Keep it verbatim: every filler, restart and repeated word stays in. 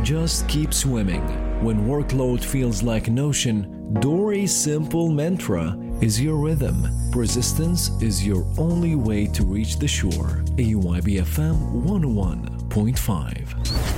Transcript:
Just keep swimming. When workload feels like an ocean, Dory's simple mantra is your rhythm. Persistence is your only way to reach the shore. A Y B F M one oh one point five.